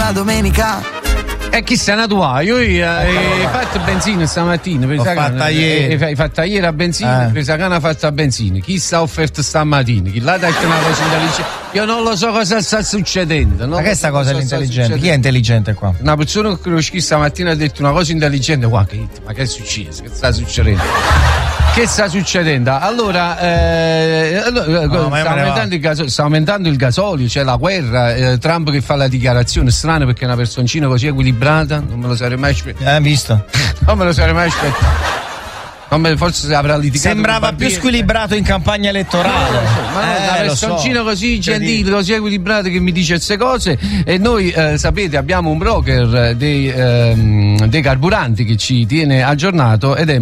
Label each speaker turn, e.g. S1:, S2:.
S1: la domenica.
S2: E chi se ne tua? Io hai fatto benzina stamattina,
S3: L'ho fatta ieri.
S2: Hai fatta ieri a benzina, presa cana fatta a benzina. Chi sta offerto stamattina? Chi l'ha detto una cosa intelligente? Io non lo so cosa sta succedendo.
S3: Ma che sta cosa è intelligente? Chi è intelligente qua?
S2: Una persona che conosci stamattina ha detto una cosa intelligente. Ma che è successo? Che sta succedendo? Che sta succedendo? Allora, sta aumentando il gasolio, c'è la guerra, Trump che fa la dichiarazione strana perché è una personcina così equilibrata, non me lo sarei mai aspettato.
S3: Visto?
S2: Non me lo sarei mai aspettato. Forse avrà litigato.
S3: Sembrava più squilibrato in campagna elettorale.
S2: Ma no, una personcina così gentile, così equilibrata che mi dice queste cose. E noi sapete, abbiamo un broker dei carburanti che ci tiene aggiornato ed è